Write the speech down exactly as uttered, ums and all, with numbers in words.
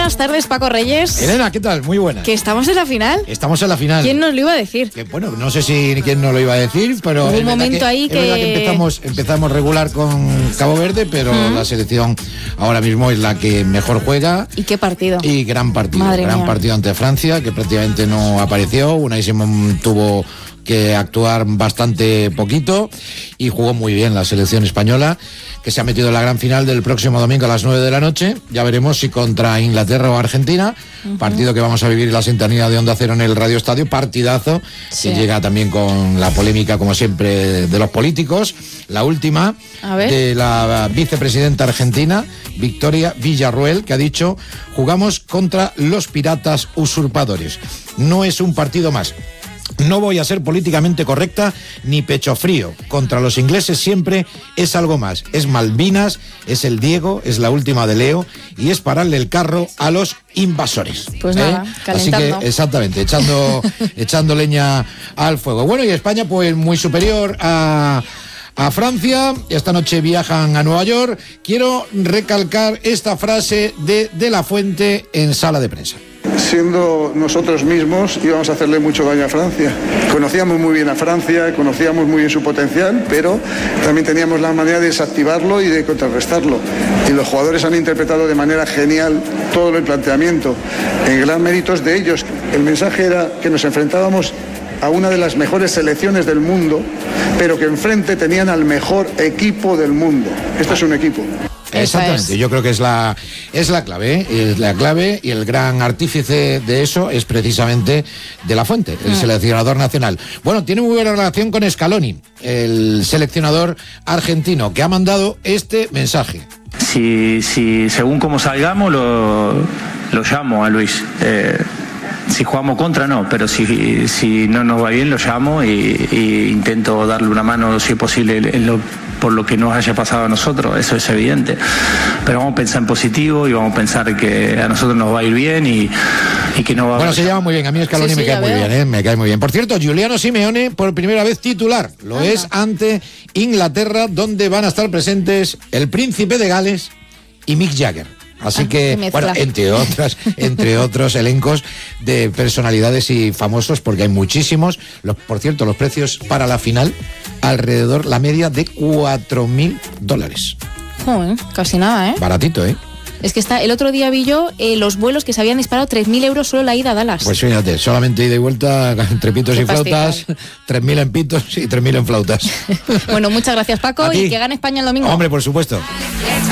buenas tardes, Paco Reyes. Elena, ¿qué tal? Muy buenas. Que estamos en la final. Estamos en la final. ¿Quién nos lo iba a decir? Que, bueno, no sé si quién nos lo iba a decir, pero... Hubo un momento que, ahí que... Es verdad que empezamos, empezamos regular con Cabo Verde, pero uh-huh. la selección ahora mismo es la que mejor juega. ¿Y qué partido? Y gran partido. Madre gran mía. partido ante Francia, que prácticamente no apareció. Unai Simón tuvo que actuar bastante poquito y jugó muy bien la selección española, que se ha metido en la gran final del próximo domingo a las nueve de la noche. Ya veremos si contra Inglaterra o Argentina, uh-huh. partido que vamos a vivir en la sintonía de Onda Cero en el Radio Estadio, partidazo, sí. que llega también con la polémica, como siempre, de los políticos. La última, de la vicepresidenta argentina, Victoria Villarruel, que ha dicho: jugamos contra los piratas usurpadores. No es un partido más. No voy a ser políticamente correcta ni pecho frío. Contra los ingleses siempre es algo más. Es Malvinas, es el Diego, es la última de Leo y es pararle el carro a los invasores. Pues nada, ¿eh? calentando. Así que, exactamente, echando, echando leña al fuego. Bueno, y España pues muy superior a... a Francia. Esta noche viajan a Nueva York. Quiero recalcar esta frase de De la Fuente en sala de prensa. Siendo nosotros mismos íbamos a hacerle mucho daño a Francia. Conocíamos muy bien a Francia, conocíamos muy bien su potencial, pero también teníamos la manera de desactivarlo y de contrarrestarlo. Y los jugadores han interpretado de manera genial todo el planteamiento, en gran méritos de ellos. El mensaje era que nos enfrentábamos a una de las mejores selecciones del mundo, pero que enfrente tenían al mejor equipo del mundo. Esto es un equipo. Exactamente, yo creo que es la es la clave, ¿eh? Es la clave, y el gran artífice de eso es precisamente De la Fuente, el mm. seleccionador nacional. Bueno, tiene muy buena relación con Scaloni, el seleccionador argentino, que ha mandado este mensaje. Si, si según cómo salgamos lo, lo llamo a Luis. Eh, si jugamos contra no, pero si, si no nos va bien lo llamo y, y intento darle una mano si es posible en lo, por lo que nos haya pasado a nosotros, eso es evidente. Pero vamos a pensar en positivo y vamos a pensar que a nosotros nos va a ir bien y, y que no va a... Bueno, se llama muy bien, a mí Scaloni sí, sí, me cae muy bien, ¿eh? me cae muy bien. Por cierto, Giuliano Simeone por primera vez titular, lo Anda. es ante Inglaterra, donde van a estar presentes el príncipe de Gales y Mick Jagger. Así ah, que, bueno, entre otras, entre otros elencos de personalidades y famosos, porque hay muchísimos. Los, por cierto, los precios para la final, alrededor la media de cuatro mil dólares. Joder, casi nada, ¿eh? Baratito, ¿eh? Es que está, el otro día vi yo eh, los vuelos que se habían disparado tres mil euros solo la ida a Dallas. Pues fíjate, solamente ida y vuelta, entre pitos y flautas, tres mil en pitos y tres mil en flautas. Bueno, muchas gracias, Paco, y que gane España el domingo. Hombre, por supuesto.